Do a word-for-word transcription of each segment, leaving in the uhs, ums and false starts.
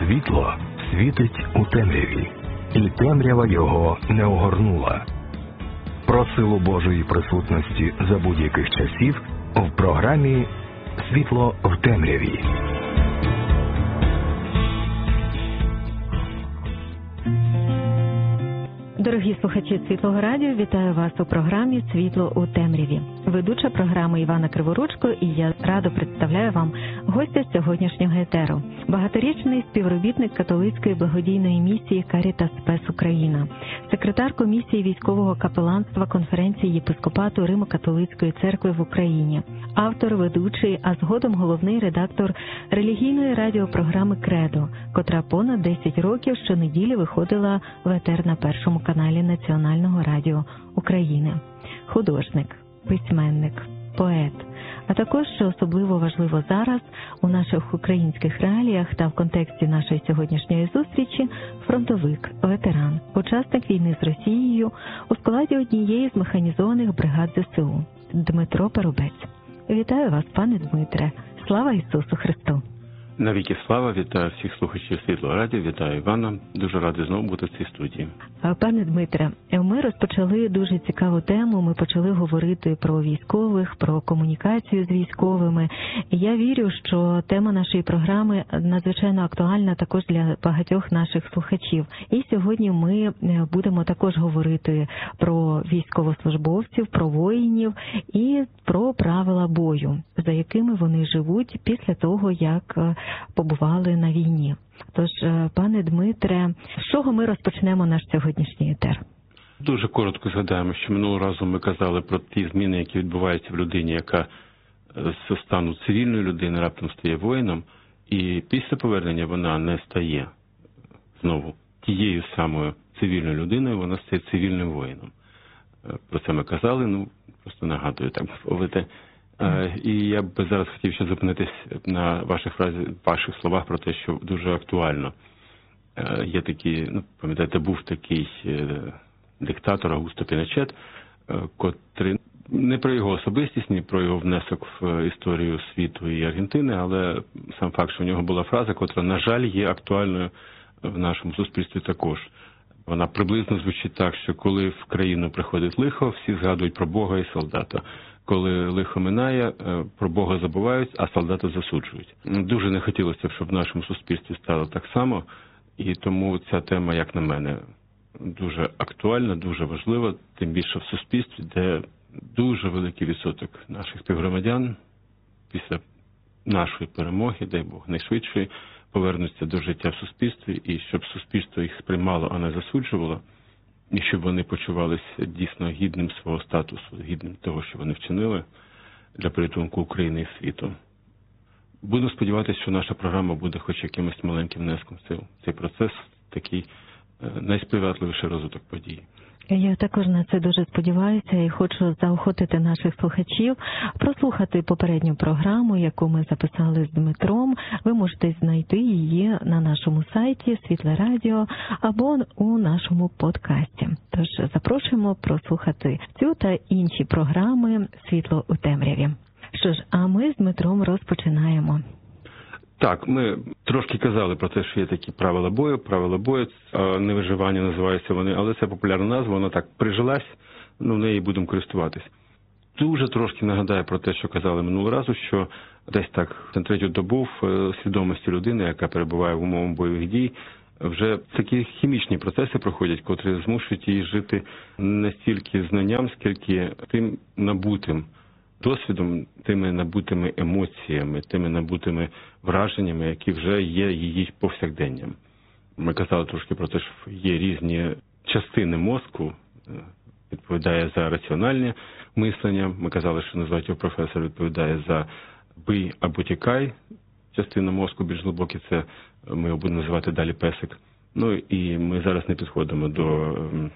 Світло світить у темряві, і темрява його не огорнула. Про силу Божої присутності за будь-яких часів в програмі «Світло в темряві». Дорогі слухачі Світлого радіо, вітаю вас у програмі «Світло у темряві». Ведуча програми Івана Криворучко, і я радо представляю вам гостя сьогоднішнього етеру. Багаторічний співробітник католицької благодійної місії «Карітас Спес Україна», секретар комісії військового капеланства конференції єпископату Римо-католицької церкви в Україні, автор, ведучий, а згодом головний редактор релігійної радіопрограми «Кредо», котра понад десять років щонеділі виходила в етер на першому каналі Національного радіо України. Художник, письменник, поет, а також, що особливо важливо зараз, у наших українських реаліях та в контексті нашої сьогоднішньої зустрічі, фронтовик, ветеран, учасник війни з Росією у складі однієї з механізованих бригад зе се у, Дмитро Парубець. Вітаю вас, пане Дмитре. Слава Ісусу Христу! Навіки слава, вітаю всіх слухачів Світлого радіо, вітаю Івана. Дуже радий знову бути в цій студії. Пане Дмитре, ми розпочали дуже цікаву тему, ми почали говорити про військових, про комунікацію з військовими. Я вірю, що тема нашої програми надзвичайно актуальна також для багатьох наших слухачів. І сьогодні ми будемо також говорити про військовослужбовців, про воїнів і про правила бою, за якими вони живуть після того, як побували на війні. Тож, пане Дмитре, з чого ми розпочнемо наш сьогоднішній етер? Дуже коротко згадаємо, що минулого разу ми казали про ті зміни, які відбуваються в людині, яка з стану цивільної людини раптом стає воїном, і після повернення вона не стає знову тією самою цивільною людиною, вона стає цивільним воїном. Про це ми казали, ну, просто нагадую, так мовити. І я б зараз хотів ще зупинитись на ваших фразі, ваших словах про те, що дуже актуально. Є такі, ну, пам'ятаєте, був такий диктатор Аугусто Піночет, котрий, не про його особистість, не про його внесок в історію світу і Аргентини, але сам факт, що в нього була фраза, котра, на жаль, є актуальною в нашому суспільстві також. Вона приблизно звучить так, що коли в країну приходить лихо, всі згадують про Бога і солдата. Коли лихо минає, про Бога забувають, а солдата засуджують. Дуже не хотілося б, щоб в нашому суспільстві стало так само, і тому ця тема, як на мене, дуже актуальна, дуже важлива, тим більше в суспільстві, де дуже великий відсоток наших співгромадян після нашої перемоги, дай Бог, найшвидшої, повернуться до життя в суспільстві, і щоб суспільство їх сприймало, а не засуджувало, і щоб вони почувалися дійсно гідним свого статусу, гідним того, що вони вчинили для порятунку України і світу. Буду сподіватися, що наша програма буде хоч якимось маленьким внеском в цей процес, такий найсприятливіший розвиток подій. Я також на це дуже сподіваюся і хочу заохотити наших слухачів прослухати попередню програму, яку ми записали з Дмитром. Ви можете знайти її на нашому сайті Світле Радіо або у нашому подкасті. Тож запрошуємо прослухати цю та інші програми «Світло у темряві». Що ж, а ми з Дмитром розпочинаємо. Так, ми трошки казали про те, що є такі правила бою, правила бою, невиживання називаються вони, але це популярна назва, вона так прижилась, ну, в неї будемо користуватись. Дуже трошки нагадаю про те, що казали минулого разу, що десь так на третю добу в свідомості людини, яка перебуває в умовах бойових дій, вже такі хімічні процеси проходять, котрі змушують її жити не стільки знанням, скільки тим набутим досвідом, тими набутими емоціями, тими набутими враженнями, які вже є її повсякденням. Ми казали трошки про те, що є різні частини мозку, відповідає за раціональне мислення. Ми казали, що називають його професор, відповідає за бий або тікай. Частина мозку більш глибокі, це ми його будемо називати далі песик. Ну і ми зараз не підходимо до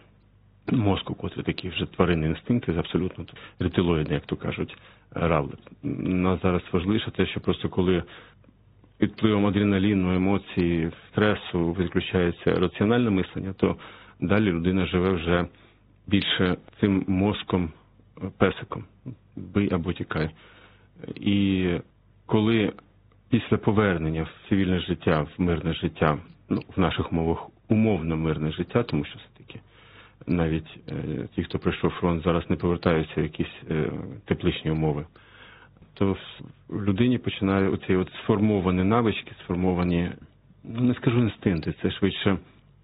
мозку, котрий такі вже тваринні інстинкти, абсолютно рептилоїдні, як то кажуть, равлик. Нас зараз важливіше те, що просто коли під впливом адреналіну, емоцій, стресу відключається раціональне мислення, то далі людина живе вже більше цим мозком, песиком. Бий або тікай. І коли після повернення в цивільне життя, в мирне життя, ну, в наших умовах умовно мирне життя, тому що все-таки навіть е, ті, хто пройшов фронт, зараз не повертаються в якісь е, тепличні умови, то в людині починає оці от сформовані навички, сформовані, ну не скажу інстинкти, це швидше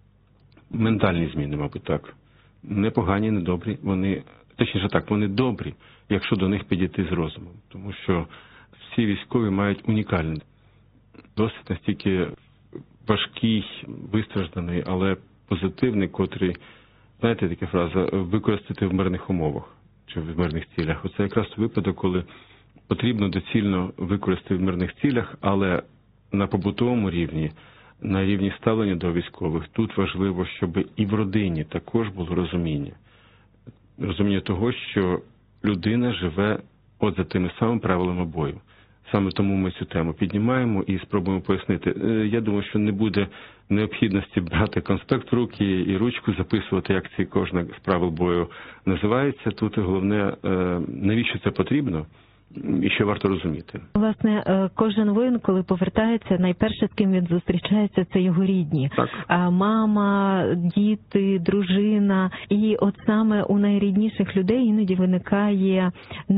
ментальні зміни, мабуть, так. Не погані, не добрі, вони, точніше так, вони добрі, якщо до них підійти з розумом. Тому що всі військові мають унікальний досвід, настільки важкий, вистражданий, але позитивний, котрий, знаєте, така фраза, використати в мирних умовах чи в мирних цілях. Оце якраз випадок, коли потрібно доцільно використати в мирних цілях, але на побутовому рівні, на рівні ставлення до військових, тут важливо, щоб і в родині також було розуміння. Розуміння того, що людина живе от за тими самими правилами бою. Саме тому ми цю тему піднімаємо і спробуємо пояснити. Я думаю, що не буде необхідності брати конспект в руки і ручку, записувати, як ці кожна з правил бою називається. Тут головне, навіщо це потрібно і що варто розуміти. Власне, кожен воїн, коли повертається, найперше, з ким він зустрічається, це його рідні. Так. Мама, діти, дружина. І от саме у найрідніших людей іноді виникає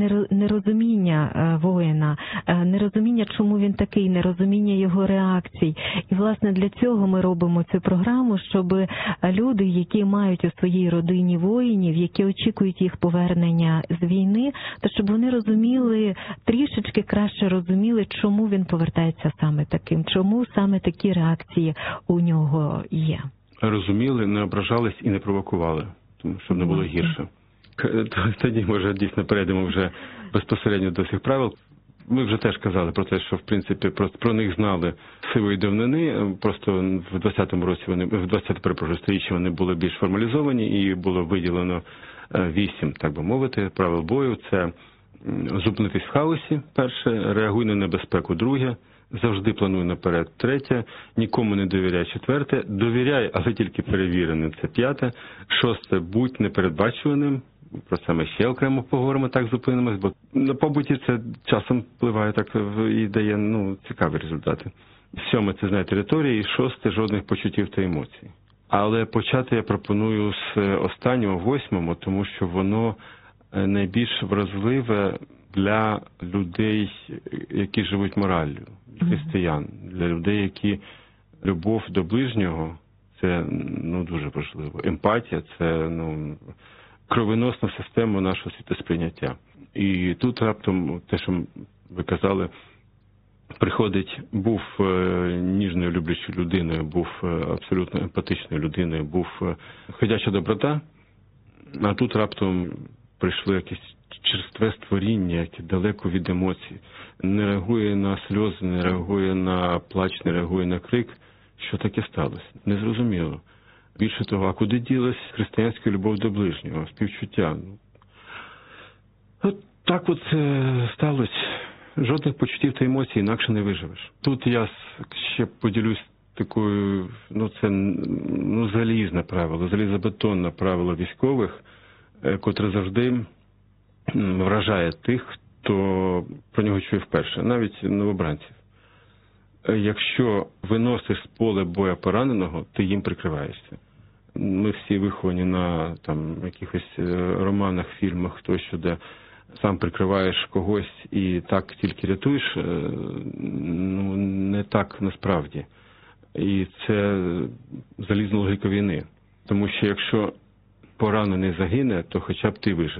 нерозуміння воїна, нерозуміння, чому він такий, нерозуміння його реакцій. І, власне, для цього ми робимо цю програму, щоб люди, які мають у своїй родині воїнів, які очікують їх повернення з війни, то щоб вони розуміли, трішечки краще розуміли, чому він повертається саме таким, чому саме такі реакції у нього є. Розуміли, не ображались і не провокували, тому щоб не було гірше. Тоді, може, дійсно перейдемо вже безпосередньо до цих правил. Ми вже теж казали про те, що, в принципі, про, про них знали сивої давнини, просто в двадцятому році вони, в двадцятому, перепрошую, сторіччі вони були більш формалізовані і було виділено вісім, так би мовити, правил бою. Це зупинитись в хаосі, перше, реагуй на небезпеку, друге, завжди плануй наперед, третє, нікому не довіряй, четверте, довіряй, але тільки перевіреним, це п'яте, шосте, будь непередбачуваним, про це ми ще окремо поговоримо, так зупинимось, бо на побуті це часом впливає так і дає, ну, цікаві результати. Сьоме, це знай території, і шосте, жодних почуттів та емоцій. Але почати я пропоную з останнього, восьмого, тому що воно найбільш вразливе для людей, які живуть мораллю, християн, для людей, які любов до ближнього, це, ну, дуже важливо. Емпатія – це, ну, кровоносна система нашого світосприйняття. І тут раптом те, що ви казали, приходить, був ніжною, люблячою людиною, був абсолютно емпатичною людиною, був ходяча доброта, а тут раптом прийшло якесь черстве створіння, яке далеко від емоцій, не реагує на сльози, не реагує на плач, не реагує на крик. Що таке сталося? Незрозуміло. Більше того, а куди ділась християнська любов до ближнього, співчуття? От так от сталося. Жодних почуттів та емоцій інакше не виживеш. Тут я ще поділюсь такою, ну це, ну, залізне правило, залізобетонне правило військових, котре завжди вражає тих, хто про нього чує вперше, навіть новобранців. Якщо виносиш з поля боя пораненого, ти їм прикриваєшся. Ми всі виховані на там якихось романах, фільмах, хто що, де сам прикриваєш когось і так тільки рятуєш, ну не так насправді. І це залізна логіка війни. Тому що якщо поранений загине, то хоча б ти вижив.